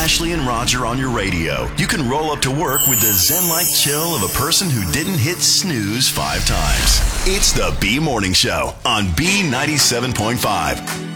Ashley and Roger on your radio. You can roll up to work with the zen-like chill of a person who didn't hit snooze 5 times. It's the B Morning Show on B97.5.